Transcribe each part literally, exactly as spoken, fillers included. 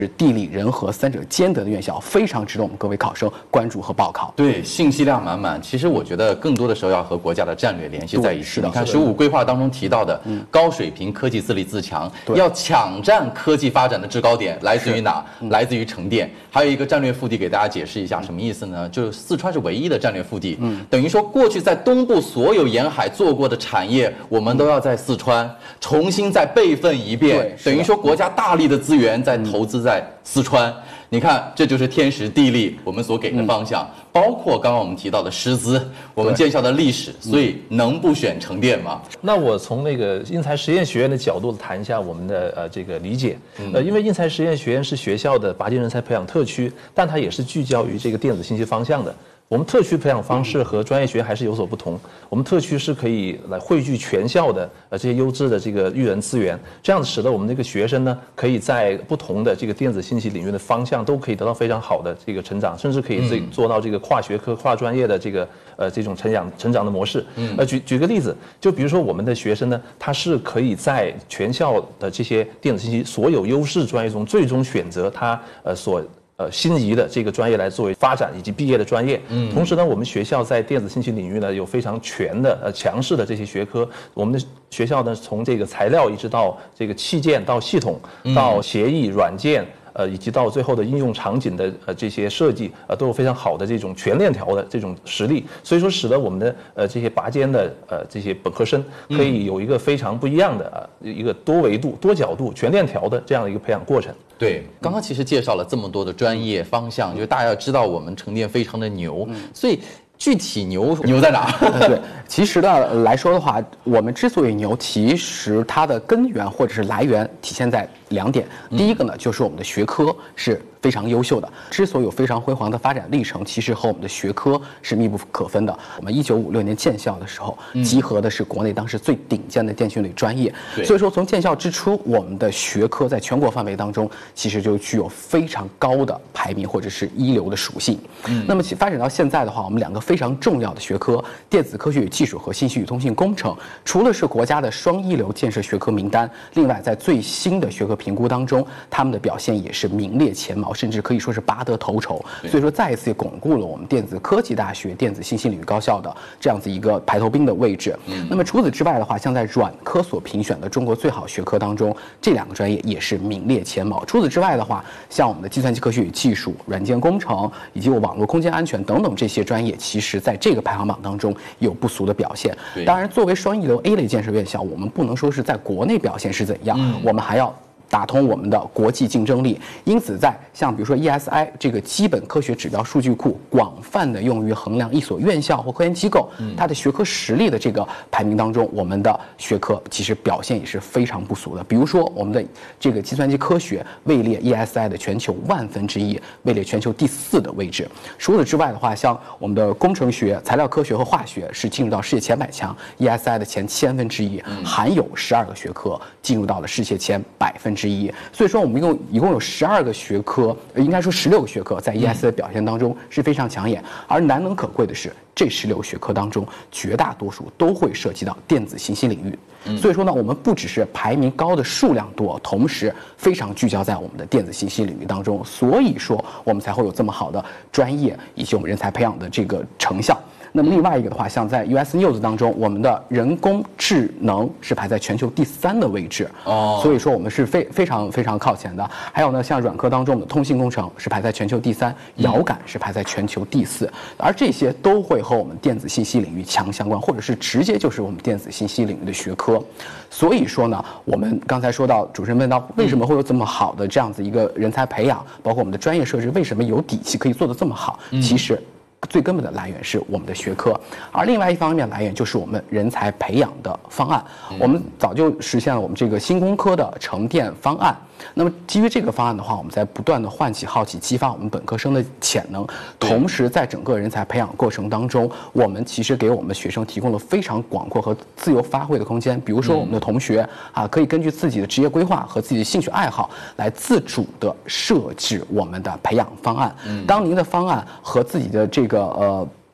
是地理人和三者兼得的院校，非常值得我们各位考生关注和报考。 对，信息量满满。其实我觉得更多的时候要和国家的战略联系在一起。你看十五规划当中提到的高水平科技自立自强，要抢占科技发展的制高点，来自于哪？来自于城电。还有一个战略腹地，给大家解释一下什么意思呢？就是四川是唯一的战略腹地，嗯，等于说过去在东部所有沿海做过的产业，我们都要在四川重新再备份一遍，等于说国家大力的资源在投资在四川。你看，这就是天时地利我们所给的方向，嗯、包括刚刚我们提到的师资，我们建校的历史，所以能不选城电吗？ 那我从那个应才实验学院的角度谈一下我们的呃这个理解，呃，因为应才实验学院是学校的拔尖人才培养特区，但它也是聚焦于这个电子信息方向的。我们特区培养方式和专业学院还是有所不同。我们特区是可以来汇聚全校的呃这些优质的这个育人资源，这样使得我们这个学生呢，可以在不同的这个电子信息领域的方向都可以得到非常好的这个成长，甚至可以这做到这个跨学科、跨专业的这个呃这种成长成长的模式。呃，举举个例子，就比如说我们的学生呢，他是可以在全校的这些电子信息所有优势专业中，最终选择他呃所。呃，心仪的这个专业来作为发展以及毕业的专业。嗯，同时呢，我们学校在电子信息领域呢有非常全的呃强势的这些学科。我们的学校呢，从这个材料一直到这个器件到系统到协议软件。呃，以及到最后的应用场景的呃这些设计，呃都有非常好的这种全链条的这种实力，所以说使得我们的呃这些拔尖的呃这些本科生可以有一个非常不一样的啊、呃、一个多维度、多角度、全链条的这样的一个培养过程。 对，刚刚其实介绍了这么多的专业方向，就是大家要知道我们城电非常的牛，所以。具体牛牛在哪？ 对，其实呢来说的话，我们之所以牛，其实它的根源或者是来源体现在两点。第一个呢，就是我们的学科是非常优秀的，之所以有非常辉煌的发展历程，其实和我们的学科是密不可分的。我们一九五六年建校的时候，集合的是国内当时最顶尖的电讯类专业，所以说从建校之初，我们的学科在全国范围当中，其实就具有非常高的排名或者是一流的属性。嗯，那么其发展到现在的话，我们两个非常重要的学科——电子科学与技术和信息与通信工程，除了是国家的双一流建设学科名单，另外在最新的学科评估当中，他们的表现也是名列前茅，甚至可以说是拔得头筹。所以说，再一次巩固了我们电子科技大学电子信息领域高校的这样子一个排头兵的位置。嗯、那么除此之外的话，像在软科所评选的中国最好学科当中，这两个专业也是名列前茅。除此之外的话，像我们的计算机科学与技术、软件工程以及网络空间安全等等这些专业，其实在这个排行榜当中有不俗的表现。当然，作为双一流 A 类建设院校，我们不能说是在国内表现是怎样，嗯、我们还要打通我们的国际竞争力，因此在像比如说 E S I 这个基本科学指标数据库广泛的用于衡量一所院校或科研机构它的学科实力的这个排名当中，我们的学科其实表现也是非常不俗的。比如说我们的这个计算机科学位列 E S I 的全球万分之一，位列全球第四的位置。除此之外的话，像我们的工程学、材料科学和化学是进入到世界前百强 ，E S I 的前千分之一，含有十二个学科进入到了世界前百分之。之一，所以说我们一共一共有十二个学科，应该说十六个学科在 E S I 的表现当中是非常抢眼，而难能可贵的是，这十六学科当中绝大多数都会涉及到电子信息领域。所以说呢，我们不只是排名高的数量多，同时非常聚焦在我们的电子信息领域当中，所以说我们才会有这么好的专业以及我们人才培养的这个成效。那么另外一个的话，像在 U S News 当中，我们的人工智能是排在全球第三的位置，哦，所以说我们是非非常非常靠前的。还有呢，像软科当中的通信工程是排在全球第三，遥感是排在全球第四，而这些都会和我们电子信息领域强相关，或者是直接就是我们电子信息领域的学科。所以说呢，我们刚才说到，主持人问到为什么会有这么好的这样子一个人才培养，包括我们的专业设置为什么有底气可以做得这么好，其实最根本的来源是我们的学科，而另外一方面来源就是我们人才培养的方案。我们早就实现了我们这个新工科的城电方案。那么基于这个方案的话，我们在不断的唤起好奇，激发我们本科生的潜能，同时在整个人才培养过程当中，我们其实给我们的学生提供了非常广阔和自由发挥的空间。比如说我们的同学啊，可以根据自己的职业规划和自己的兴趣爱好来自主的设置我们的培养方案。当您的方案和自己的这个呃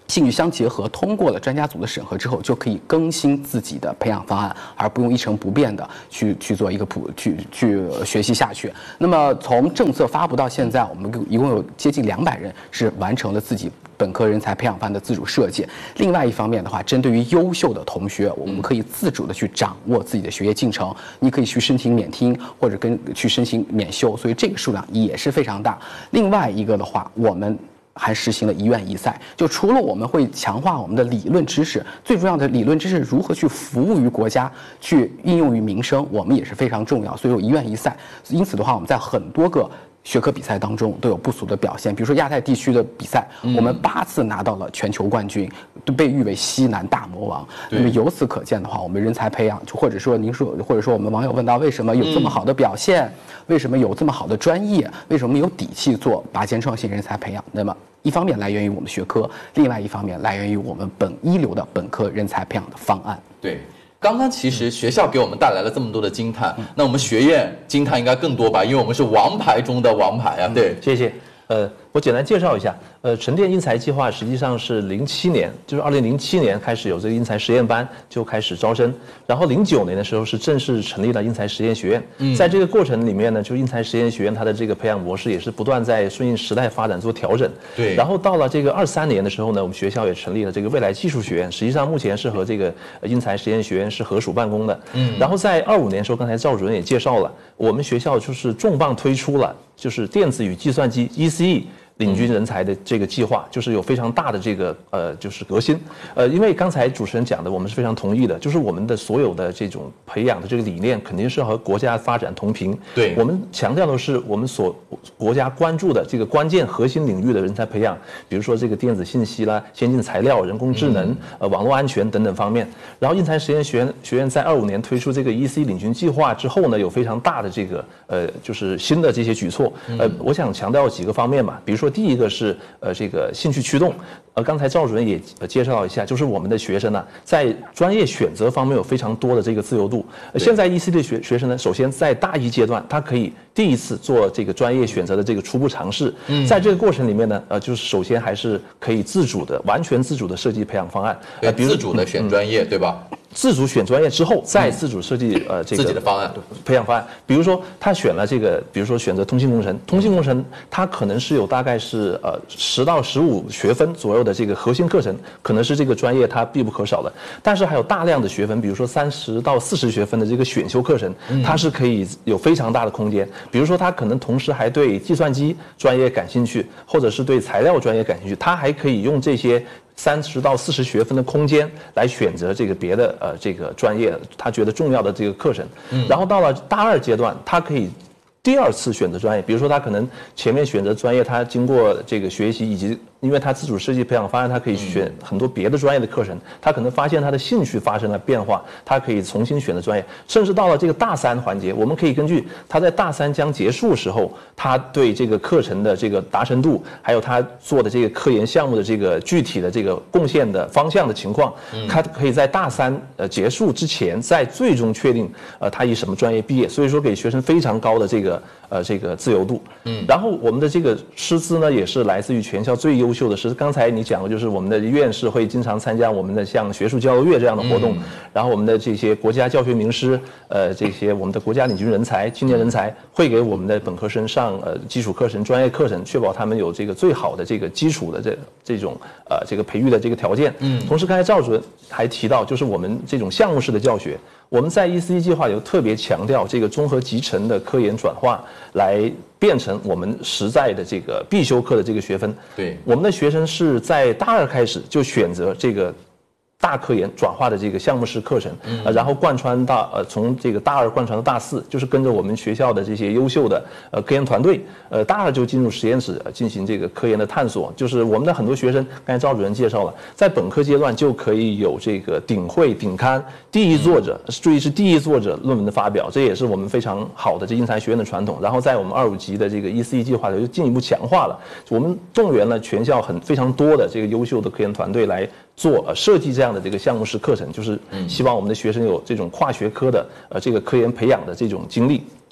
兴趣相结合，通过了专家组的审核之后，就可以更新自己的培养方案，而不用一成不变的去去做一个普去去学习下去。那么从政策发布到现在，我们一共有接近两百人是完成了自己本科人才培养班的自主设计。另外一方面的话，针对于优秀的同学，我们可以自主的去掌握自己的学业进程，你可以去申请免听或者跟去申请免修，所以这个数量也是非常大。另外一个的话，我们还实行了一院一赛，就除了我们会强化我们的理论知识，最重要的理论知识如何去服务于国家，去应用于民生，我们也是非常重要。所以有一院一赛，因此的话，我们在很多个学科比赛当中都有不俗的表现。比如说亚太地区的比赛，我们八次拿到了全球冠军，都被誉为西南大魔王。那么由此可见的话，我们人才培养，就或者说您说，或者说我们网友问到为什么有这么好的表现，为什么有这么好的专业，为什么有底气做拔尖创新人才培养？那么一方面来源于我们学科，另外一方面来源于我们本一流的本科人才培养的方案。 对，刚刚其实学校给我们带来了这么多的惊叹，那我们学院惊叹应该更多吧？因为我们是王牌中的王牌啊。对， 谢谢。呃，我简单介绍一下，呃，沉淀英才计划实际上是零七年，就是二零零七年开始有这个英才实验班就开始招生，然后零九年的时候是正式成立了英才实验学院。嗯，在这个过程里面呢，就英才实验学院它的这个培养模式也是不断在顺应时代发展做调整。 对， 然后到了这个二三年的时候呢，我们学校也成立了这个未来技术学院，实际上目前是和这个英才实验学院是合署办公的。嗯，然后在二五年的时候，刚才赵主任也介绍了，我们学校就是重磅推出了就是电子与计算机 E C E。领军人才的这个计划，就是有非常大的这个呃，就是革新。呃，因为刚才主持人讲的，我们是非常同意的，就是我们的所有的这种培养的这个理念，肯定是和国家发展同频。 对， 我们强调的是我们所国家关注的这个关键核心领域的人才培养，比如说这个电子信息啦、先进材料、人工智能、呃网络安全等等方面。然后英才实验学院学院在二五年推出这个 E C 领军计划之后呢，有非常大的这个呃，就是新的这些举措。呃，我想强调几个方面吧，比如说。第一个是呃这个兴趣驱动，呃刚才赵主任也介绍一下，就是我们的学生呢在专业选择方面有非常多的这个自由度。呃、现在 E C 的学学生呢，首先在大一阶段，他可以第一次做这个专业选择的这个初步尝试，嗯、在这个过程里面呢，呃就是首先还是可以自主的、完全自主的设计培养方案， 呃比如自主的选专业，嗯、对吧？ 自主选专业之后，再自主设计呃这个自己的方案培养方案。比如说他选了这个，比如说选择通信工程，通信工程它可能是有大概是呃十到十五学分左右的这个核心课程，可能是这个专业它必不可少的。但是还有大量的学分，比如说三十到四十学分的这个选修课程，它是可以有非常大的空间。比如说他可能同时还对计算机专业感兴趣，或者是对材料专业感兴趣，他还可以用这些三十到四十学分的空间来选择这个别的呃这个专业他觉得重要的这个课程，嗯，然后到了大二阶段，他可以第二次选择专业，比如说他可能前面选择专业，他经过这个学习以及因为他自主设计培养方案，他可以选很多别的专业的课程，他可能发现他的兴趣发生了变化，他可以重新选择专业，甚至到了这个大三环节，我们可以根据他在大三将结束时候，他对这个课程的这个达成度，还有他做的这个科研项目的这个具体的这个贡献的方向的情况，他可以在大三呃结束之前，再最终确定呃他以什么专业毕业，所以说给学生非常高的这个呃这个自由度。嗯，然后我们的这个师资呢，也是来自于全校最优秀的师资。刚才你讲的就是我们的院士会经常参加我们的像学术交流月这样的活动，嗯、然后我们的这些国家教学名师，呃，这些我们的国家领军人才、青年人才，会给我们的本科生上呃基础课程、专业课程，确保他们有这个最好的这个基础的这这种呃这个培育的这个条件。嗯，同时刚才赵主任还提到，就是我们这种项目式的教学。我们在 E C 计划有特别强调这个综合集成的科研转化，来变成我们实在的这个必修课的这个学分。 对， 我们的学生是在大二开始就选择这个大科研转化的这个项目式课程，呃，然后贯穿到呃从这个大二贯穿到大四，就是跟着我们学校的这些优秀的呃科研团队，呃大二就进入实验室进行这个科研的探索。就是我们的很多学生，刚才赵主任介绍了，在本科阶段就可以有这个顶会顶刊第一作者，注意是第一作者论文的发表，这也是我们非常好的这英才学院的传统。然后在我们二五级的这个 E C 计划就进一步强化了，我们动员了全校很非常多的这个优秀的科研团队来做呃设计这样的这个项目式课程，就是希望我们的学生有这种跨学科的呃这个科研培养的这种经历。 对，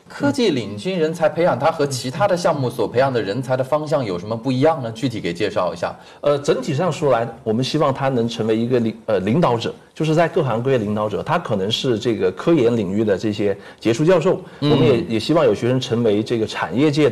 科技领军人才培养，它和其他的项目所培养的人才的方向有什么不一样呢？具体给介绍一下。 呃，整体上说来，我们希望他能成为一个领呃领导者，就是在各行各业领导者。他可能是这个科研领域的这些杰出教授，我们也也希望有学生成为这个产业界的。